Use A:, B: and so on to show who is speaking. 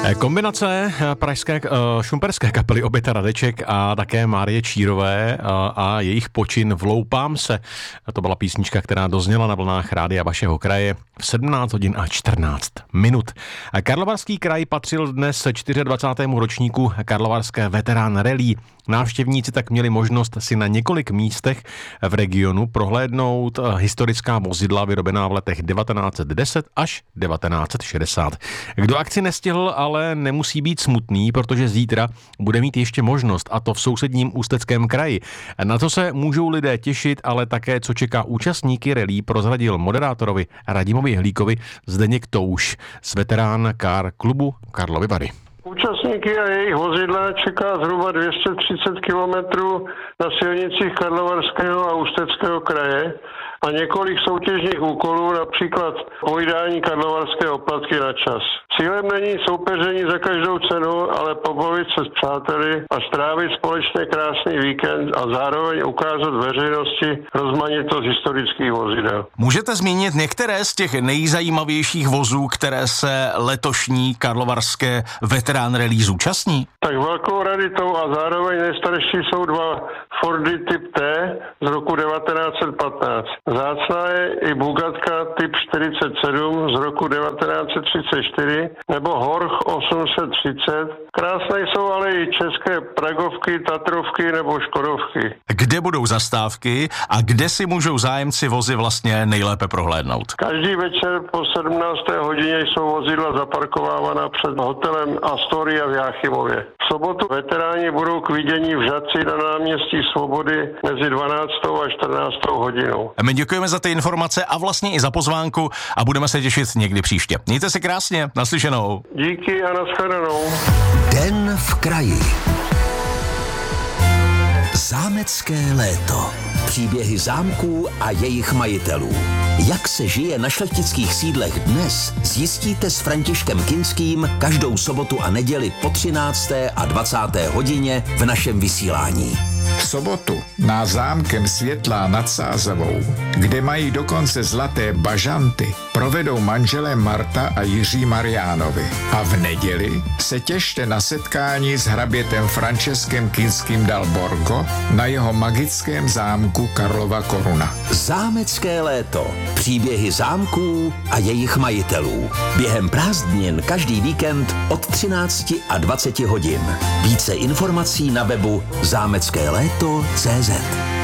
A: Kombinace pražské šumperské kapely Oběta Radeček a také Márie Čírové a jejich počin Vloupám se. To byla písnička, která dozněla na vlnách rádia vašeho kraje v 17 hodin a 14 minut. Karlovarský kraj patřil dnes 24. ročníku Karlovarské veterán rally. Návštěvníci tak měli možnost si na několik místech v regionu prohlédnout historická vozidla vyrobená v letech 1910 až 1960. Kdo akci nestihl, ale nemusí být smutný, protože zítra bude mít ještě možnost, a to v sousedním Ústeckém kraji. Na to se můžou lidé těšit, ale také co čeká účastníky rally, prozradil moderátorovi Radimovi Hlíkovi Zdeněk Touš z veterán Car klubu Karlovy Vary.
B: Účastníky a jejich vozidla čeká zhruba 230 kilometrů na silnicích Karlovarského a Ústeckého kraje a několik soutěžních úkolů, například pojídání karlovarské oplatky na čas. Cílem není soupeření za každou cenu, ale pobavit se s přáteli a strávit společně krásný víkend a zároveň ukázat veřejnosti rozmanitost historických vozidel.
C: Můžete zmínit některé z těch nejzajímavějších vozů, které se letošní karlovarské veterán rally zúčastní?
B: Tak velkou raritou a zároveň nejstarší jsou dva Fordy typ T z roku 1915. Vzácná je i Bugatka typ 47 z roku 1934 nebo Horch 830. Krásné jsou ale i české Pragovky, Tatrovky nebo Škodovky.
C: Kde budou zastávky a kde si můžou zájemci vozy vlastně nejlépe prohlédnout?
B: Každý večer po 17. hodině jsou vozidla zaparkovávána před hotelem Astoria v Jáchymově. V sobotu veteráni budou k vidění v Žatci na náměstí Svobody mezi 12. a 14. hodinou.
C: My děkujeme za ty informace a vlastně i za pozvánku a budeme se těšit někdy příště. Mějte se krásně, naslyšenou.
B: Díky a nashledanou.
D: Den v kraji. Zámecké léto. Příběhy zámků a jejich majitelů. Jak se žije na šlechtických sídlech dnes, zjistíte s Františkem Kinským každou sobotu a neděli po 13. a 20. hodině v našem vysílání.
E: V sobotu na zámkem Světlá nad Sázavou, kde mají dokonce zlaté bažanty, provedou manželé Marta a Jiří Mariánovi. A v neděli se těšte na setkání s hrabětem Franceskem Kinským dal Borgo na jeho magickém zámku Karlova Koruna.
D: Zámecké léto. Příběhy zámků a jejich majitelů. Během prázdnin každý víkend od 13 a 20 hodin. Více informací na webu zámeckéléto.cz.